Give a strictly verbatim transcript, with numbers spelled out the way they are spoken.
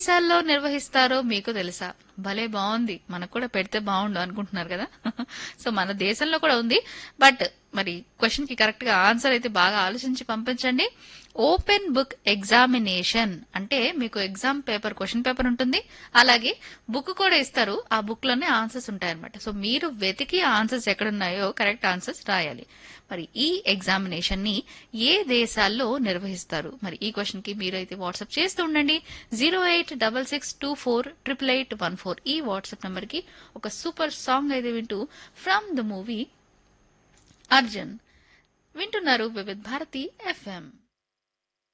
దేశాల్లో నిర్వహిస్తారో మీకు తెలుసా? భలే బాగుంది. మనకు కూడా పెడితే బాగుండు అనుకుంటున్నారు కదా. సో మన దేశంలో కూడా ఉంది. బట్ మరి క్వశ్చన్ కి కరెక్ట్ గా ఆన్సర్ అయితే బాగా ఆలోచించి పంపించండి. ఓపెన్ బుక్ ఎగ్జామినేషన్ అంటే మీకు ఎగ్జామ్ పేపర్, క్వశ్చన్ పేపర్ ఉంటుంది, అలాగే బుక్ కూడా ఇస్తారు. ఆ బుక్ లోనే ఆన్సర్స్ ఉంటాయన్నమాట. సో మీరు వెతికి ఆన్సర్స్ ఎక్కడున్నాయో కరెక్ట్ ఆన్సర్స్ రాయాలి. మరి ఈ ఎగ్జామినేషన్ ని ఏ దేశాల్లో నిర్వహిస్తారు? మరి ఈ క్వశ్చన్ కి మీరైతే వాట్సాప్ చేస్తూ ఉండండి. Zero eight double six two four triple eight one four ఈ వాట్సాప్ నంబర్ కి ఒక సూపర్ సాంగ్ అయితే వింటూ ఫ్రమ్ ద మూవీ అర్జున్ వింటున్నారు వివిధ్ భారతి ఎఫ్ఎం.